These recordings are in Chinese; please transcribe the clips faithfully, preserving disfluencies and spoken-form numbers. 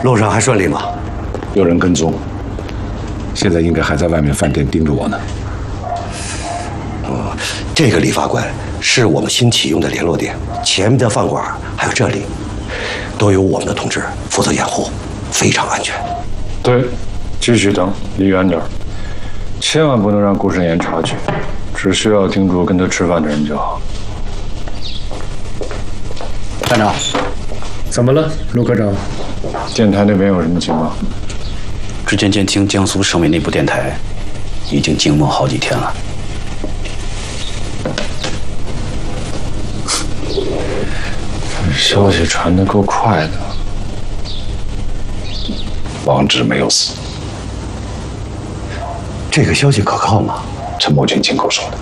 路上还顺利吗？ 有人跟踪，现在应该还在外面饭店盯着我呢。 哦，这个理发馆是我们新启用的联络点，前面的饭馆还有这里，都由我们的同志负责掩护，非常安全。 对，继续等，离远点，千万不能让顾慎言察觉，只需要盯住跟他吃饭的人就好。 站长， 怎么了，陆科长？ 电台那边有什么情况？ 之前监听江苏省委内部电台，已经静默好几天了。 这消息传得够快的。 王志没有死， 这个消息可靠吗？ 陈默群亲口说的。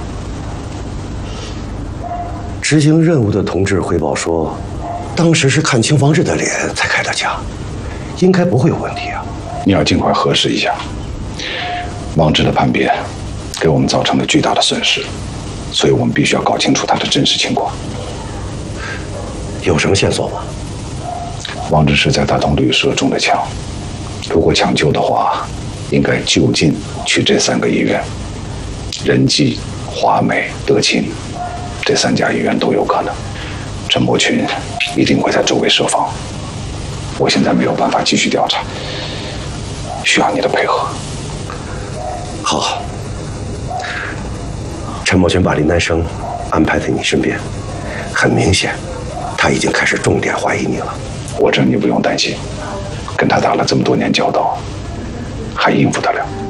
执行任务的同志汇报说，当时是看清王志的脸才开的枪，应该不会有问题啊。 你要尽快核实一下，王志的叛变给我们造成了巨大的损失，所以我们必须要搞清楚他的真实情况。 有什么线索吗？ 王志是在大同旅社中的枪，如果抢救的话，应该就近去这三个医院，仁济、华美、德勤，这三家医院都有可能。陈默群一定会在周围设防，我现在没有办法继续调查，需要你的配合。 好，陈默群把林南生安排在你身边，很明显，他已经开始重点怀疑你了。 我这你不用担心，跟他打了这么多年交道，还应付得了。